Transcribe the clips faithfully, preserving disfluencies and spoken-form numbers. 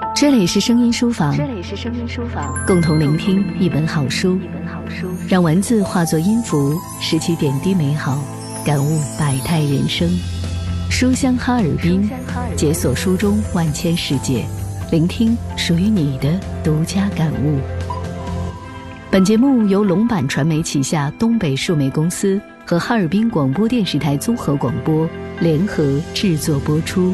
这里是声音书房， 这里是声音书房， 共同聆听一本好书， 一本好书， 让文字化作音符，拾起点滴美好，感悟百态人生。书香哈尔滨，解锁书中万千世界，聆听属于你的独家感悟。本节目由龙版传媒旗下东北数媒公司和哈尔滨广播电视台综合广播联合制作播出。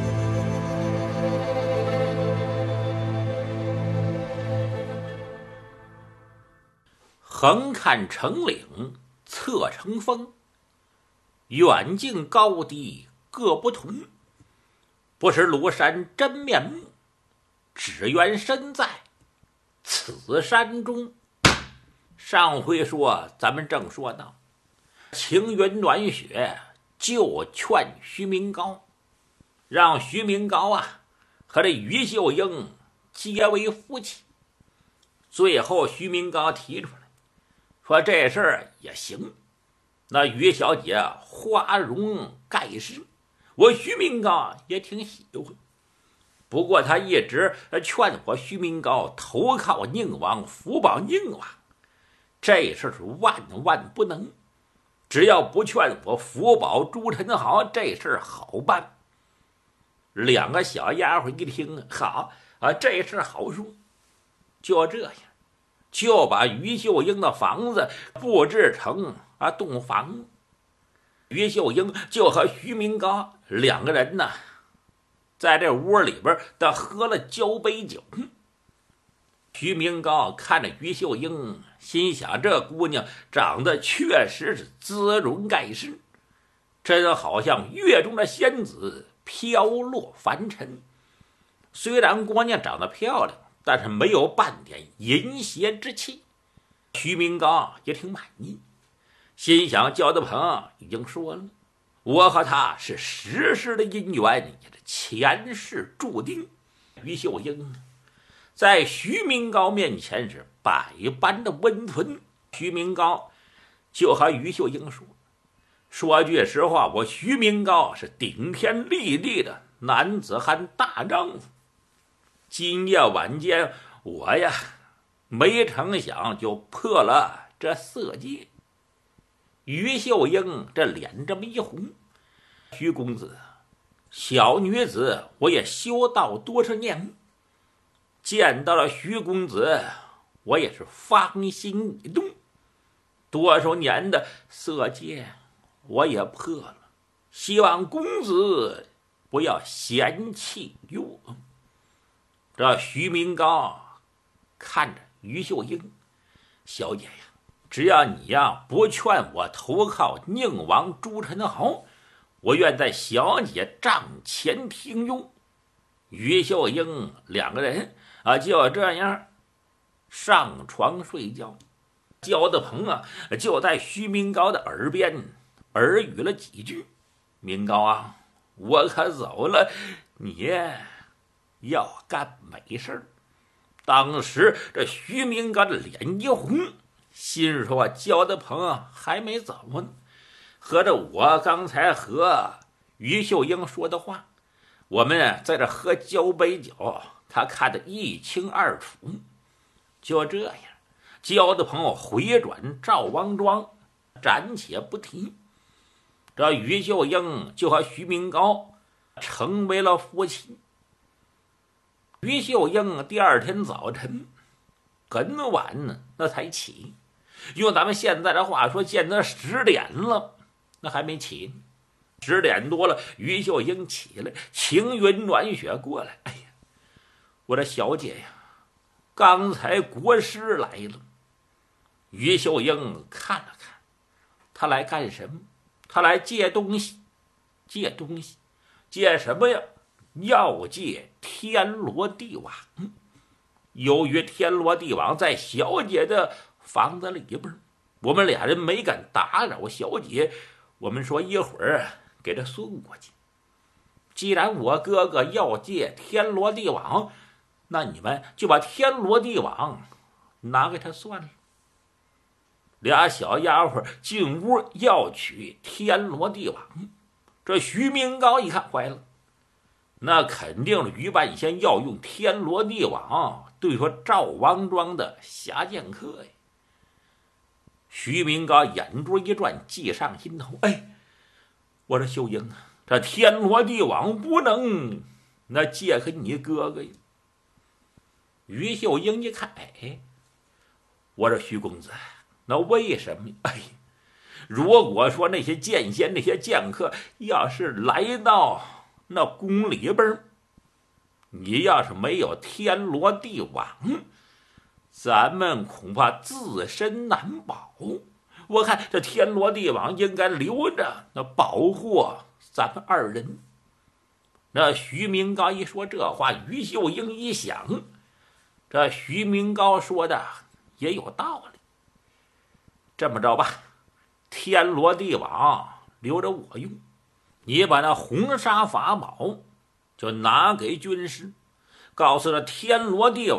横看成岭侧成峰，远近高低各不同。不识庐山真面目，只缘身在此山中。上回说咱们正说到晴云暖雪，就劝徐明高，让徐明高啊和这于秀英结为夫妻。最后徐明高提出来说这事儿也行，那于小姐花容盖世，我徐明高也挺喜欢。不过他一直劝我徐明高投靠宁王，福保宁王，这事是万万不能。只要不劝我福保朱宸濠，这事好办。两个小丫鬟一听，好啊，这事好说。就这样，就把于秀英的房子布置成啊洞房。于秀英就和徐明高两个人呢，在这屋里边的喝了交杯酒。徐明高看着于秀英，心想这姑娘长得确实是姿容盖世，真好像月中的仙子飘落凡尘。虽然姑娘长得漂亮，但是没有半点淫邪之气。徐明高也挺满意，心想焦德鹏已经说了，我和他是时世的姻缘，也是前世注定。于秀英在徐明高面前是百般的温存。徐明高就和于秀英说，说句实话，我徐明高是顶天立地的男子汉大丈夫。今夜晚间我呀没成想就破了这色戒。于秀英这脸这么一红，徐公子，小女子我也修道多少年，见到了徐公子我也是芳心一动，多少年的色戒我也破了，希望公子不要嫌弃我。这徐明高看着于秀英，小姐呀，只要你呀不劝我投靠宁王朱宸濠，我愿在小姐帐前听用。于秀英两个人啊就这样上床睡觉。焦德鹏啊就在徐明高的耳边耳语了几句，明高啊，我可走了，你要干美事。当时这徐明高的脸一红，心说焦德鹏还没走呢，合着我刚才和于秀英说的话，我们在这喝交杯酒，他看得一清二楚。就这样，焦德鹏回转赵王庄，暂且不提。这于秀英就和徐明高成为了夫妻。于秀英第二天早晨很晚呢，那才起。用咱们现在的话说，见得十点了，那还没起。十点多了，于秀英起来，晴云暖雪过来。哎呀，我的小姐呀，刚才国师来了。于秀英看了看，他来干什么？他来借东西。借东西？借什么呀？要借天罗地网。由于天罗地网在小姐的房子里边，我们俩人没敢打扰小姐，我们说一会儿给她送过去。既然我哥哥要借天罗地网，那你们就把天罗地网拿给他算了。俩小丫鬟进屋要取天罗地网，这徐明高一看坏了， 那肯定是于半仙要用天罗地网对付赵王庄的侠剑客呀。徐明高眼珠一转，计上心头，哎，我说秀英啊，这天罗地网不能那借给你哥哥呀。于秀英一看，哎，我说徐公子，那为什么？哎，如果说那些剑仙那些剑客要是来到那宫里边，你要是没有天罗地网，咱们恐怕自身难保。我看这天罗地网应该留着，那保护咱们二人。那徐明高一说这话，于秀英一想，这徐明高说的也有道理。这么着吧，天罗地网留着我用，你把那红纱法宝就拿给军师，告诉他天罗地网